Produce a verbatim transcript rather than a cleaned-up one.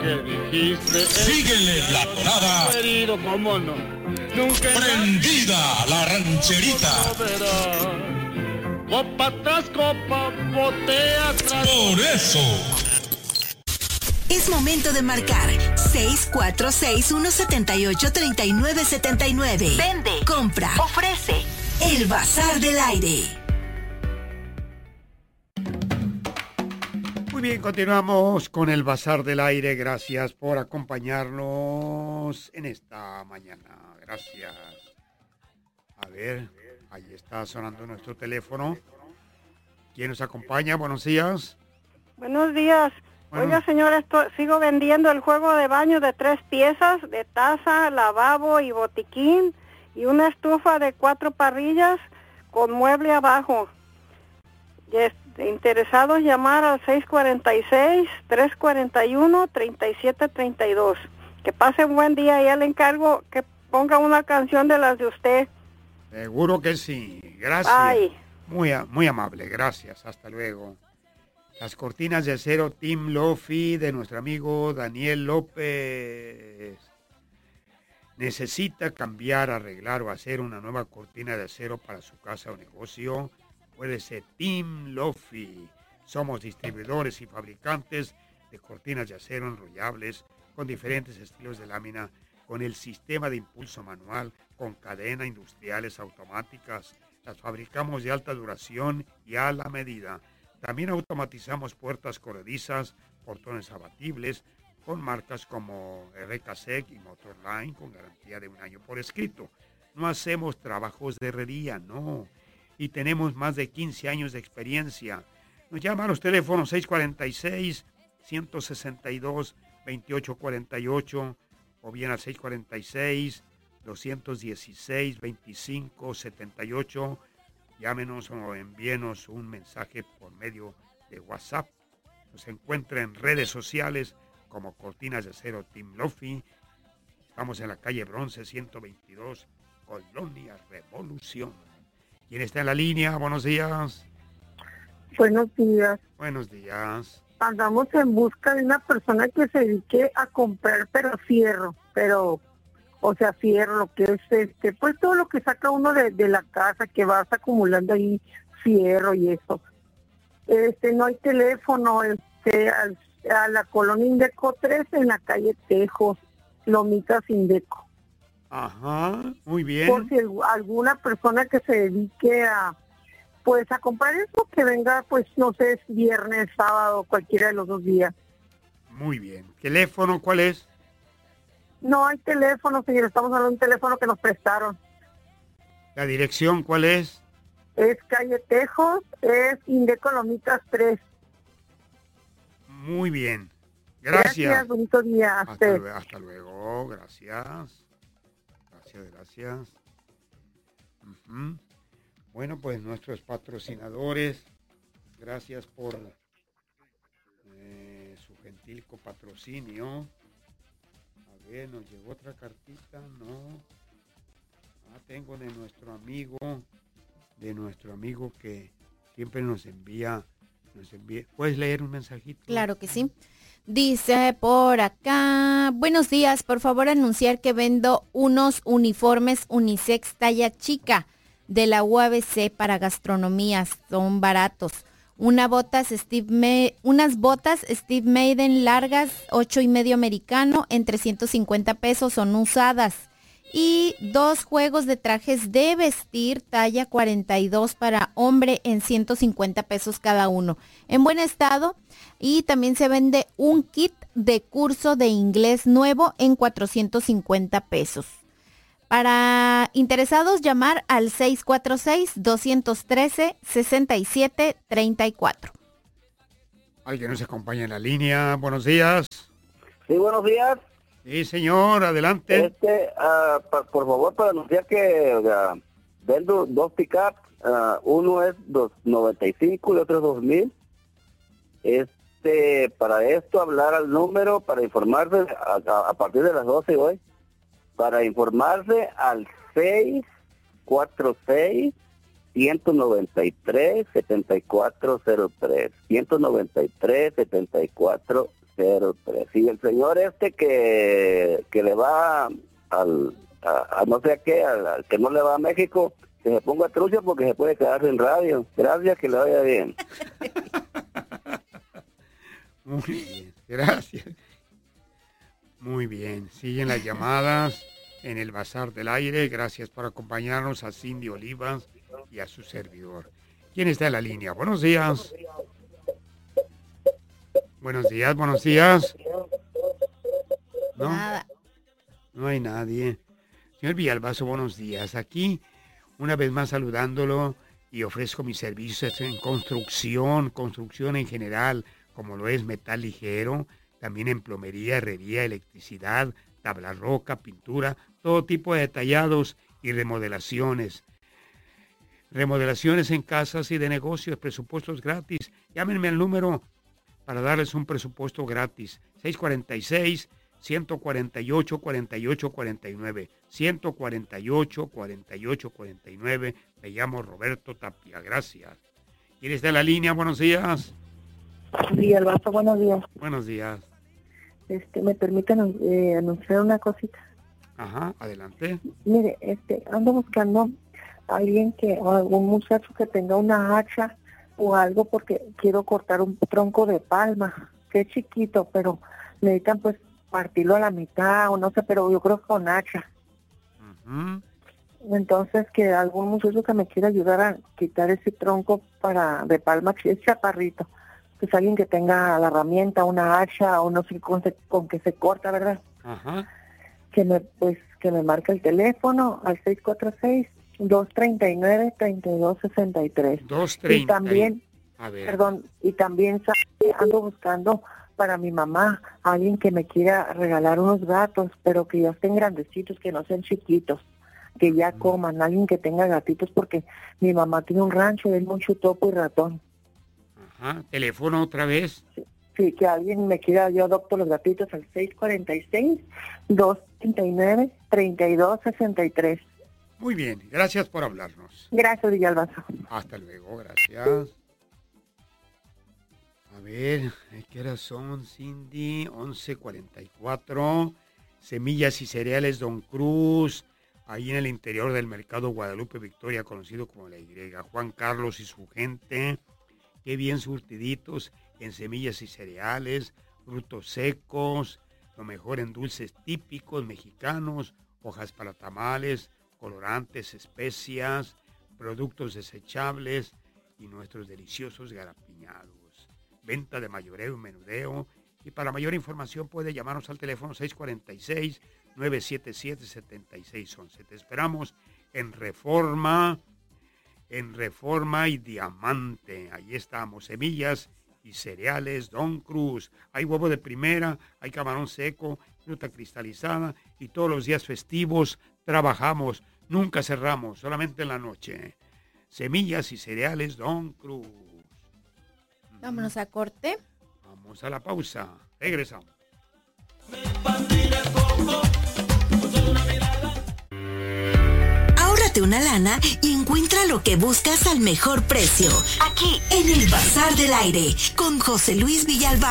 que dijiste. Síguele la tonada. Querido, cómo no. Nunca Prendida la rancherita. Copa tras copa, botella tras. Por eso. Es momento de marcar seis cuatro seis, uno siete ocho, tres nueve siete nueve. Vende, compra, ofrece. El Bazar del Aire. Muy bien, continuamos con el Bazar del Aire. Gracias por acompañarnos en esta mañana. Gracias. A ver, ahí está sonando nuestro teléfono. ¿Quién nos acompaña? Buenos días. Buenos días. Bueno. Oiga, señor, esto, sigo vendiendo el juego de baño de tres piezas, de taza, lavabo y botiquín, y una estufa de cuatro parrillas con mueble abajo. Y este, interesados llamar al seis cuatro seis, tres cuatro uno, tres siete tres dos. Que pase un buen día y ya le encargo que ponga una canción de las de usted. Seguro que sí. Gracias. Ay. Muy, muy amable. Gracias. Hasta luego. Las cortinas de acero Team Lofi de nuestro amigo Daniel López. ¿Necesita cambiar, arreglar o hacer una nueva cortina de acero para su casa o negocio? Puede ser Team Lofi. Somos distribuidores y fabricantes de cortinas de acero enrollables con diferentes estilos de lámina, con el sistema de impulso manual, con cadena, industriales automáticas. Las fabricamos de alta duración y a la medida. También automatizamos puertas corredizas, portones abatibles, con marcas como R K S E C y Motorline, con garantía de un año por escrito. No hacemos trabajos de herrería, no. Y tenemos más de quince años de experiencia. Nos llama a los teléfonos seis cuatro seis, uno seis dos, dos ocho cuatro ocho o bien al seis cuatro seis, dos uno seis, dos cinco siete ocho. Llámenos o envíenos un mensaje por medio de WhatsApp. Nos encuentra en redes sociales como Cortinas de Acero Team Lofi. Estamos en la calle Bronce ciento veintidós, Colonia Revolución. ¿Quién está en la línea? Buenos días. Buenos días. Buenos días. Andamos en busca de una persona que se dedique a comprar, pero fierro, pero... O sea, fierro, lo que es este, pues todo lo que saca uno de, de la casa, que vas acumulando ahí fierro y eso. Este, no hay teléfono, este, al, a la colonia Indeco tres en la calle Tejos, Lomitas Indeco. Ajá, muy bien. Por si el, alguna persona que se dedique a, pues a comprar eso, que venga, pues no sé, es viernes, sábado, cualquiera de los dos días. Muy bien. ¿Teléfono cuál es? No hay teléfono, señor, estamos hablando de un teléfono que nos prestaron. ¿La dirección cuál es? Es calle Tejos, es Indeco Lomitas tres. Muy bien, gracias. Gracias, bonito día. Hasta, luego, hasta luego, gracias. Gracias, gracias. Uh-huh. Bueno, pues nuestros patrocinadores, gracias por eh, su gentil copatrocinio. A ver, nos llegó otra cartita, no. Ah, tengo de nuestro amigo, de nuestro amigo que siempre nos envía, nos envía. ¿Puedes leer un mensajito? Claro que sí. Dice por acá, buenos días, por favor anunciar que vendo unos uniformes unisex talla chica de la U A B C para gastronomías, son baratos. Una botas Steve Ma- unas botas Steve Madden largas, ocho y medio americano, en trescientos cincuenta pesos, son usadas. Y dos juegos de trajes de vestir, talla cuarenta y dos para hombre, en ciento cincuenta pesos cada uno. En buen estado. Y también se vende un kit de curso de inglés nuevo en cuatrocientos cincuenta pesos. Para interesados, llamar al seis cuatro seis, dos uno tres, seis siete tres cuatro. Alguien nos acompaña en la línea. Buenos días. Sí, buenos días. Sí, señor, adelante. Este, uh, pa, por favor, para anunciar que uh, vendo dos pick-up. Uh, uno es dos noventa y cinco y otro es dos mil. Este, para esto, hablar al número para informarse a, a, a partir de las doce hoy. Para informarse al seis cuatro seis, uno nueve tres, siete cuatro cero tres. uno nueve tres, siete cuatro cero tres. Y el señor este que, que le va al, a, a no sé a qué, al, al que no le va a México, que se ponga trucha porque se puede quedar sin radio. Gracias, que le vaya bien. Muy bien, gracias. Muy bien, siguen las llamadas en el Bazar del Aire. Gracias por acompañarnos a Cindy Olivas y a su servidor. ¿Quién está en la línea? Buenos días. Buenos días, buenos días. ¿No? Nada. No hay nadie. Señor Villalbazo, buenos días. Aquí, una vez más saludándolo, y ofrezco mis servicios en construcción, construcción en general, como lo es metal ligero, también en plomería, herrería, electricidad, tabla roca, pintura, todo tipo de detallados y remodelaciones. Remodelaciones en casas y de negocios, presupuestos gratis. Llámenme al número para darles un presupuesto gratis. seis cuatro seis, uno cuatro ocho, cuatro ocho cuatro nueve. uno cuatro ocho, cuatro ocho cuatro nueve. Me llamo Roberto Tapia. Gracias. ¿Quién está en la línea? Buenos días. Villalbazo, buenos días. Buenos días. Este, ¿me permiten eh, anunciar una cosita? Ajá, adelante. Mire, este, ando buscando a alguien que, o algún muchacho que tenga una hacha o algo, porque quiero cortar un tronco de palma, que es chiquito, pero necesitan pues partirlo a la mitad, o no sé, pero yo creo que con hacha. Uh-huh. Entonces, que algún muchacho que me quiera ayudar a quitar ese tronco para de palma, que es chaparrito, pues alguien que tenga la herramienta, una hacha, o no sé con, con que se corta, ¿verdad? Ajá. Que me, pues, que me marque el teléfono al seis cuatro seis, dos tres nueve, tres dos seis tres. dos treinta. Y también, a ver. perdón, y también ando buscando para mi mamá, alguien que me quiera regalar unos gatos, pero que ya estén grandecitos, que no sean chiquitos, que ya coman, alguien que tenga gatitos, porque mi mamá tiene un rancho, es mucho topo y ratón. Ajá, teléfono otra vez. Sí, sí, que alguien me quiera, yo adopto los gatitos al seis cuatro seis, dos tres nueve, tres dos seis tres. Muy bien, gracias por hablarnos. Gracias, Villalbazo. Hasta luego, gracias. A ver, ¿qué horas son, Cindy? once cuarenta y cuatro. Semillas y cereales Don Cruz, ahí en el interior del mercado Guadalupe Victoria, conocido como La Y. Juan Carlos y su gente, qué bien surtiditos en semillas y cereales, frutos secos, lo mejor en dulces típicos mexicanos, hojas para tamales, colorantes, especias, productos desechables y nuestros deliciosos garapiñados. Venta de mayoreo y menudeo. Y para mayor información puede llamarnos al teléfono seis cuatro seis, nueve siete siete, siete seis uno uno. Te esperamos en Reforma, en Reforma y Diamante. Ahí estamos, semillas y cereales Don Cruz. Hay huevo de primera, hay camarón seco, fruta cristalizada y todos los días festivos trabajamos. Nunca cerramos, solamente en la noche. Semillas y cereales Don Cruz. Vámonos a corte. Vamos a la pausa. Regresamos. Ahórrate una lana y encuentra lo que buscas al mejor precio. Aquí, en el Bazar del Aire, con José Luis Villalbazo.